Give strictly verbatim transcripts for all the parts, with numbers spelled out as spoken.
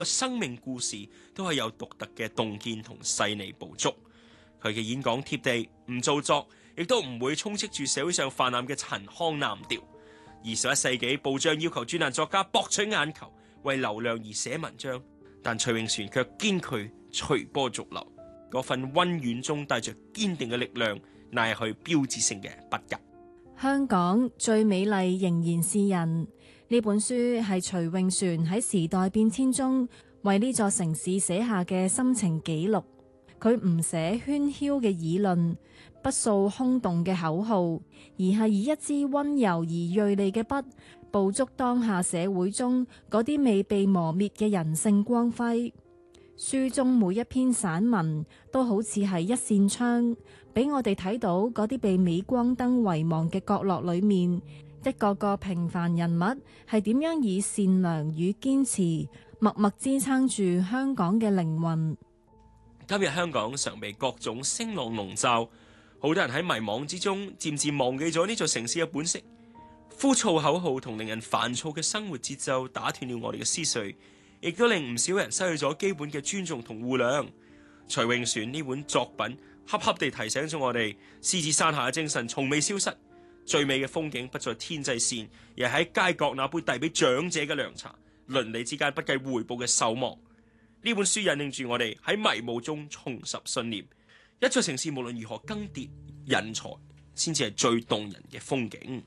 生命故事都係有獨特嘅洞見同細膩捕捉。佢嘅演講貼地，唔做作，亦都唔會充斥住社會上泛濫嘅陳腔濫調。二十一世紀報章要求專欄作家博取眼球，為流量而寫文章，但徐永璇卻堅拒隨波逐流。嗰份溫軟中帶着堅定嘅力量，乃係佢標誌性嘅筆入。 香港最美麗仍然是人，呢本書係徐永璇喺時代變遷中為呢座城市寫下嘅心情記錄。佢唔寫喧囂嘅議論，不掃空洞嘅口號，而係以一支溫柔而銳利嘅筆，捕捉當下社會中嗰啲未被磨滅嘅人性光輝。書中每一篇散文都好似係一扇窗，俾我哋睇到嗰啲被鎂光燈遺忘嘅角落裏面，一個個平凡人物係點樣以善良與堅持默默支撐住香港嘅靈魂。 今日香港常被各種聲浪籠罩，好多人喺迷惘之中漸漸忘記咗呢座城市嘅本色。枯燥口號同令人煩躁嘅生活節奏打斷了我哋嘅思緒，亦都令唔少人失去咗基本嘅尊重同護量。徐永璇呢本作品恰恰地提醒咗我哋，獅子山下嘅精神從未消失。最美嘅風景不在天際線，而係喺街角那杯遞俾長者嘅涼茶，鄰里之間不計回報嘅守望。呢本書引領住我哋喺迷霧中重拾信念。一座城市無論如何更迭，人才先至係最動人嘅風景。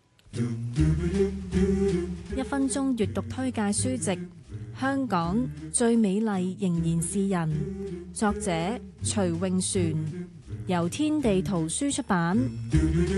一分鐘閱讀推介書籍《香港最美麗仍然是人》，作者徐永璇，由天地圖書出版。